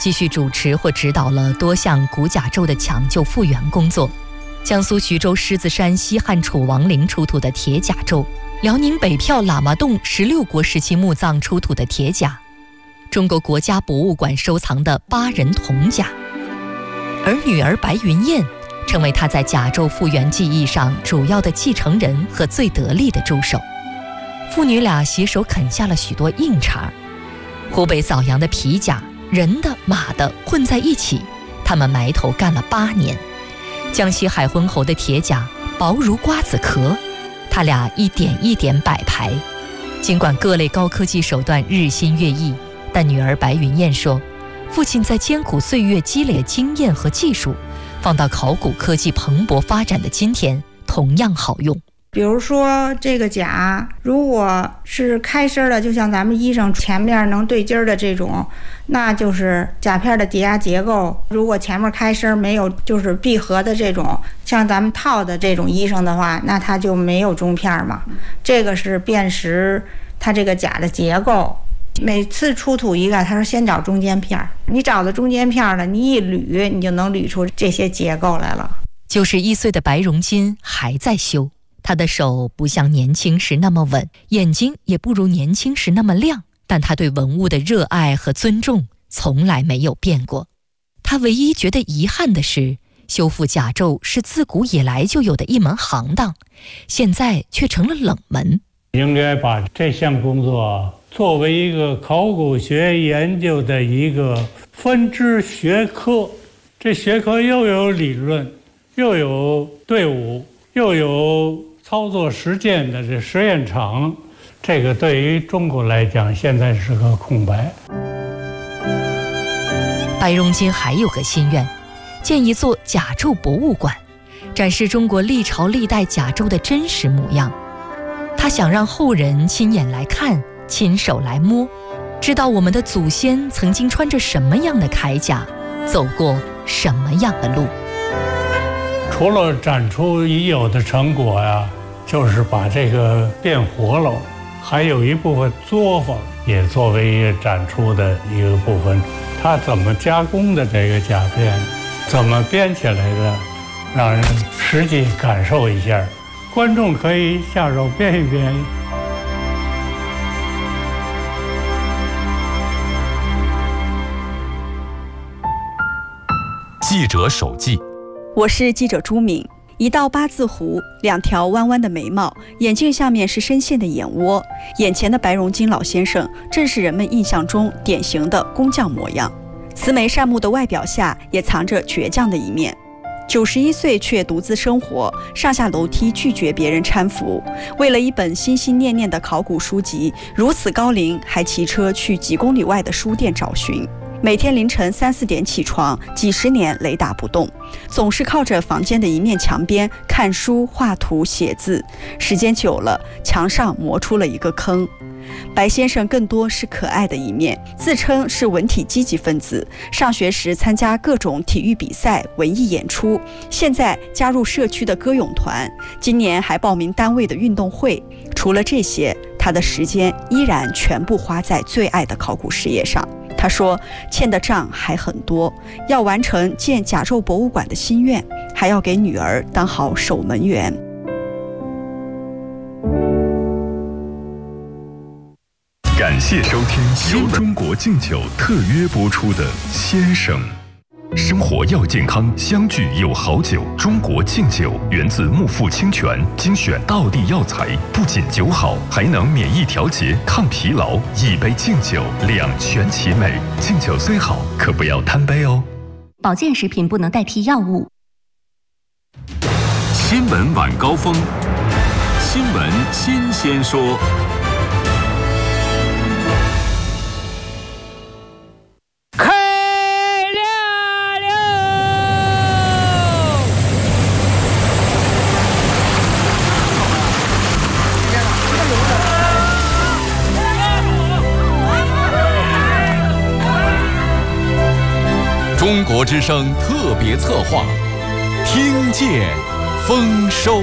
继续主持或指导了多项古甲胄的抢救复原工作。江苏徐州狮子山西汉楚王陵出土的铁甲胄，辽宁北票喇嘛洞16国时期墓葬出土的铁甲，中国国家博物馆收藏的8人铜甲。而女儿白云燕成为他在甲胄复原技艺上主要的继承人和最得力的助手。父女俩携手啃下了许多硬茬。湖北枣阳的皮甲，人的马的混在一起，他们埋头干了8年。江西海昏侯的铁甲薄如瓜子壳，他俩一点一点摆排。尽管各类高科技手段日新月异，但女儿白云燕说，父亲在艰苦岁月积累经验和技术，放到考古科技蓬勃发展的今天同样好用。 比如说这个甲如果是开身的，就像咱们衣裳前面能对襟的这种，那就是甲片的叠压结构。如果前面开身没有就是闭合的这种，像咱们套的这种衣裳的话，那它就没有中片嘛。这个是辨识它这个甲的结构。每次出土一个，他说先找中间片，你找到中间片了，你一捋，你就能捋出这些结构来了。 91岁的白荣金还在修，他的手不像年轻时那么稳，眼睛也不如年轻时那么亮，但他对文物的热爱和尊重从来没有变过。他唯一觉得遗憾的是，修复甲胄是自古以来就有的一门行当，现在却成了冷门。 应该把这项工作作为一个考古学研究的一个分支学科，这学科又有理论，又有队伍，又有操作实践的这实验场，这个对于中国来讲现在是个空白。 白荣金还有个心愿，建一座甲胄博物馆，展示中国历朝历代甲胄的真实模样。他想让后人亲眼来看，亲手来摸，知道我们的祖先曾经穿着什么样的铠甲，走过什么样的路。 除了展出已有的成果呀，就是把这个变活了，还有一部分作坊也作为一个展出的一个部分。它怎么加工的这个甲片，怎么编起来的，让人实际感受一下，观众可以下手编一编。 记者手记， 我是记者朱敏。一道八字胡，2条弯弯的眉毛，眼镜下面是深陷的眼窝。眼前的白荣金老先生，正是人们印象中典型的工匠模样。慈眉善目的外表下，也藏着倔强的一面。91岁却独自生活，上下楼梯拒绝别人搀扶。为了一本心心念念的考古书籍，如此高龄还骑车去几公里外的书店找寻。每天凌晨3、4点起床，几十年雷打不动，总是靠着房间的一面墙边看书、画图、写字。时间久了，墙上磨出了一个坑。白先生更多是可爱的一面，自称是文体积极分子，上学时参加各种体育比赛、文艺演出，现在加入社区的歌咏团，今年还报名单位的运动会。除了这些，他的时间依然全部花在最爱的考古事业上。他说，欠的账还很多，要完成建甲胄博物馆的心愿，还要给女儿当好守门员。 感谢收听由中国敬酒特约播出的《先生》。生活要健康，相聚有好酒。中国敬酒源自木富清泉，精选道地药材，不仅酒好，还能免疫调节、抗疲劳。一杯敬酒，两全其美。敬酒虽好，可不要贪杯哦。 保健食品不能代替药物。 新闻晚高峰，新闻新鲜说。中国之声特别策划，听见丰收。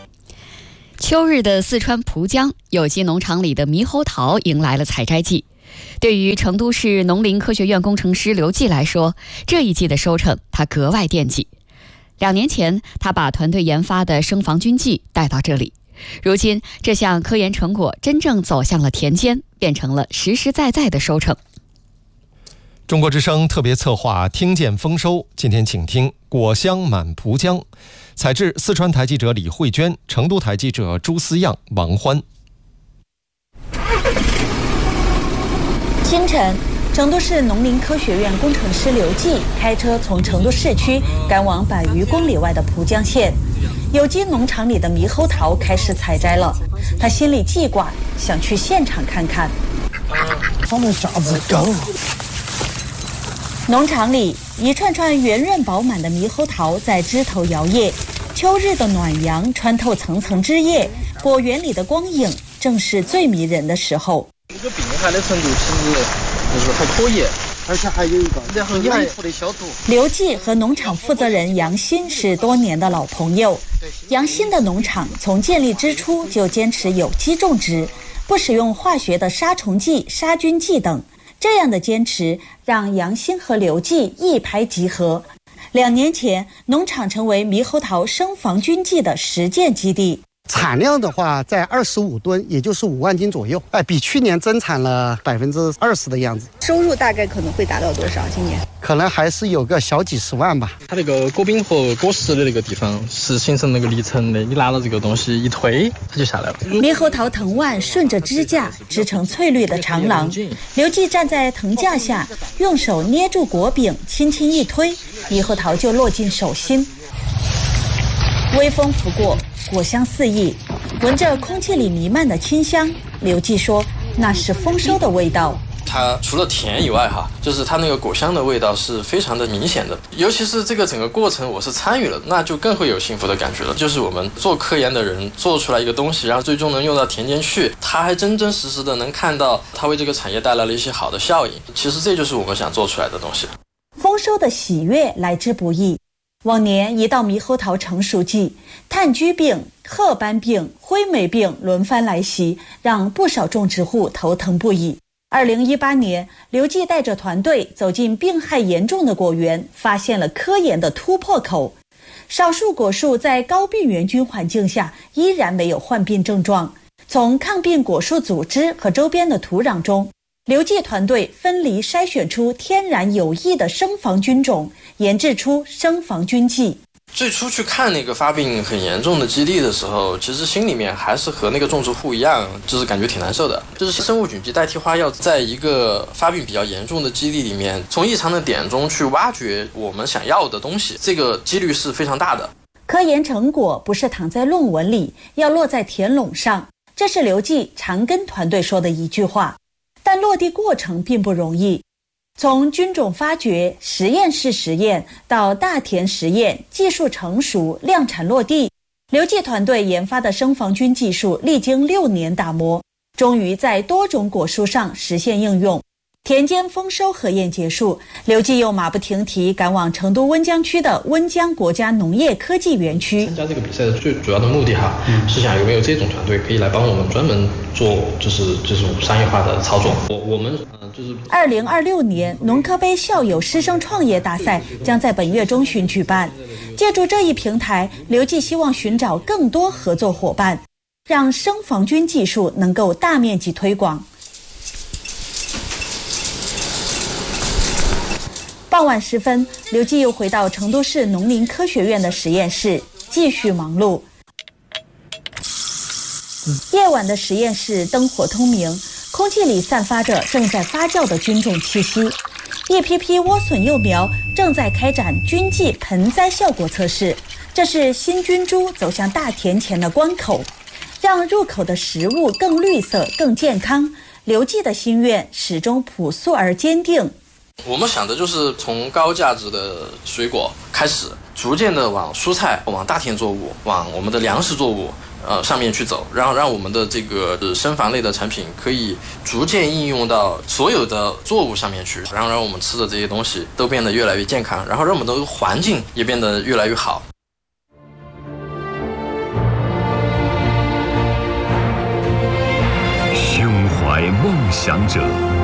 秋日的四川蒲江有机农场里的猕猴桃迎来了采摘季。 对于成都市农林科学院工程师刘继来说，这一季的收成他格外惦记。2年前，他把团队研发的生防菌剂带到这里，如今这项科研成果真正走向了田间，变成了实实在在的收成。 中国之声特别策划听见丰收，今天请听果香满蒲江，采制四川台记者李慧娟，成都台记者朱思样、王欢。 清晨，成都市农林科学院工程师刘继开车从成都市区赶往100余公里外的蒲江县，有机农场里的猕猴桃开始采摘了。他心里记挂，想去现场看看。 放的啥子高？ 农场里一串串圆润饱满的猕猴桃在枝头摇曳，秋日的暖阳穿透层层枝叶，果园里的光影正是最迷人的时候。 这个病害的程度其实就是还可以，而且还有一个然后养护的消毒。 刘继和农场负责人杨鑫是多年的老朋友。杨鑫的农场从建立之初就坚持有机种植，不使用化学的杀虫剂、杀菌剂等。这样的坚持让杨鑫和刘继一拍即合。2年前，农场成为猕猴桃生防菌剂的实践基地。 产量的话，在25吨，也就是5万斤左右，比去年增产了20%的样子。 收入大概可能会达到多少？今年可能还是有个小几十万吧。 它那个果柄和果实的那个地方是形成那个离层的，你拿了这个东西一推，它就下来了。 猕猴桃藤蔓顺着支架织成翠绿的长廊，刘继站在藤架下，用手捏住果柄，轻轻一推，猕猴桃就落进手心。微风拂过，果香四溢，闻着空气里弥漫的清香，刘继说那是丰收的味道。 它除了甜以外就是它那个果香的味道是非常的明显的，尤其是这个整个过程我是参与了，那就更会有幸福的感觉了。就是我们做科研的人做出来一个东西，然后最终能用到田间去，他还真真实实的能看到它为这个产业带来了一些好的效应，其实这就是我们想做出来的东西。 丰收的喜悦来之不易。往年一到猕猴桃成熟季，炭疽病、褐斑病、灰霉病轮番来袭，让不少种植户头疼不已。2018年，刘继带着团队走进病害严重的果园，发现了科研的突破口。少数果树在高病原菌环境下依然没有患病症状。从抗病果树组织和周边的土壤中，刘继团队分离筛选出天然有益的生防菌种，研制出生防菌剂。 最初去看那个发病很严重的基地的时候，其实心里面还是和那个种植户一样，就是感觉挺难受的。就是生物菌剂代替花药，在一个发病比较严重的基地里面，从异常的点中去挖掘我们想要的东西，这个几率是非常大的。 科研成果不是躺在论文里，要落在田垄上，这是刘继常跟团队说的一句话。但落地过程并不容易，从菌种发掘、实验室实验到大田实验、技术成熟、量产落地，刘继团队研发的生防菌技术历经6年打磨，终于在多种果树上实现应用。田间丰收核验结束，刘继又马不停蹄赶往成都温江区的温江国家农业科技园区。 参加这个比赛的最主要的目的是想有没有这种团队可以来帮我们专门做就是商业化的操作。我们就是 2026年农科杯校友师生创业大赛将在本月中旬举办。借助这一平台，刘继希望寻找更多合作伙伴，让生防菌技术能够大面积推广。傍晚时分，刘继又回到成都市农林科学院的实验室，继续忙碌。夜晚的实验室灯火通明，空气里散发着正在发酵的菌种气息。一批批莴笋幼苗正在开展菌剂盆栽效果测试，这是新菌株走向大田前的关口。让入口的食物更绿色、更健康，刘继的心愿始终朴素而坚定。 我们想的就是从高价值的水果开始，逐渐的往蔬菜、往大田作物、往我们的粮食作物上面去走，让我们的这个生防类的产品可以逐渐应用到所有的作物上面去，然后让我们吃的这些东西都变得越来越健康，然后让我们的环境也变得越来越好。 胸怀梦想者，